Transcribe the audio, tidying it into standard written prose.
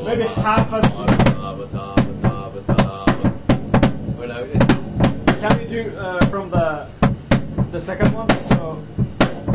maybe half as. Or no, Can we do from the second one? So